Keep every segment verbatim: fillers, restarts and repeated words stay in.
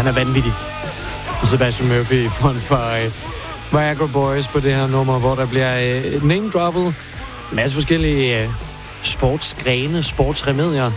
Han er vanvittig. Sebastian Murphy i front for øh, Viagra Boys på det her nummer, hvor der bliver øh, name-droppet en masse forskellige øh, sportsgrene, sportsremedier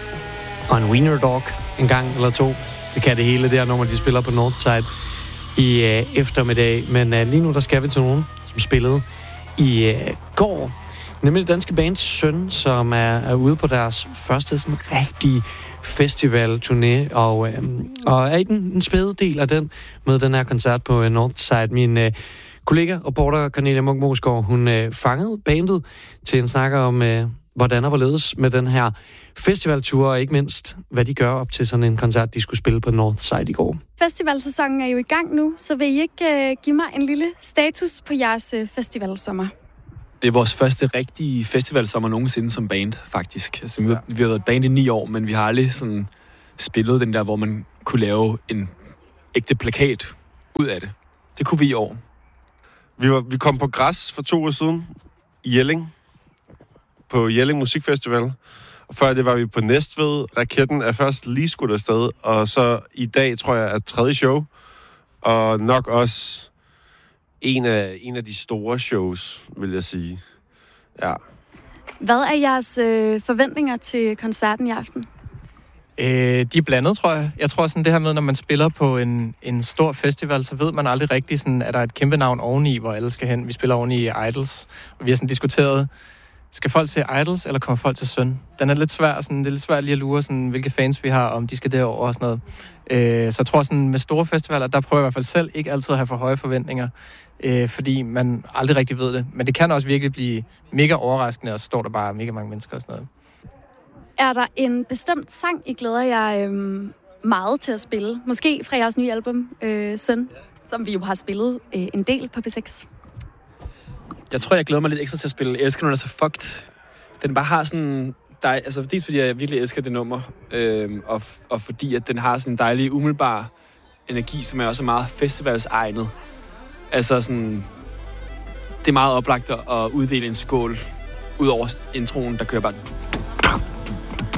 og en wiener dog en gang eller to. Det kan det hele, det her nummer, de spiller på Northside i øh, eftermiddag. Men øh, lige nu, der skal vi til nogen, som spillede i øh, går. Nemlig det danske bands Søn, som er, er ude på deres første sådan rigtige festivalturné, og, øh, og er i den en spæde del af den med den her koncert på øh, Northside. Min øh, kollega og reporter Cornelia Munk Mosgaard, hun øh, fangede bandet til en snak om, øh, hvordan og hvorledes med den her festivaltur, og ikke mindst, hvad de gør op til sådan en koncert, de skulle spille på Northside i går. Festivalsæsonen er jo i gang nu, så vil I ikke øh, give mig en lille status på jeres øh, festivalsommer? Det er vores første rigtige festivalsommer nogensinde som band, faktisk. Altså, vi, vi har været band i ni år, men vi har aldrig sådan spillet den der, hvor man kunne lave en ægte plakat ud af det. Det kunne vi i år. Vi, var, vi kom på Græs for to år siden i Jelling, på Jelling Musikfestival. Og før det var vi på Næstved. Raketten er først lige skudt afsted, og så i dag, tror jeg, er tredje show. Og nok også en af, en af de store shows, vil jeg sige. Ja. Hvad er jeres øh, forventninger til koncerten i aften? Øh, de er blandet, tror jeg. Jeg tror sådan det her med, når man spiller på en, en stor festival, så ved man aldrig rigtig, sådan, at der er et kæmpe navn oveni, hvor alle skal hen. Vi spiller oveni i Idols, og vi har sådan diskuteret, skal folk til Idols, eller kommer folk til Søn? Den er lidt svær, sådan, det er lidt svært lige at lure, sådan, hvilke fans vi har, om de skal derover og sådan noget. Øh, så jeg tror, sådan, med store festivaler, der prøver jeg i hvert fald selv ikke altid at have for høje forventninger, øh, fordi man aldrig rigtig ved det. Men det kan også virkelig blive mega overraskende, og så står der bare mega mange mennesker og sådan noget. Er der en bestemt sang, I glæder jer øhm, meget til at spille? Måske fra jeres nye album, øh, Søn, som vi jo har spillet øh, en del på P seks. Jeg tror, jeg glæder mig lidt ekstra til at spille. Jeg elsker, når det er så fucked. Den bare har sådan... Der, altså, dels fordi jeg virkelig elsker det nummer, øhm, og, og fordi at den har sådan en dejlig, umiddelbar energi, som er også meget festivalsegnet. Altså sådan... Det er meget oplagt at uddele en skål ud over introen, der kører bare...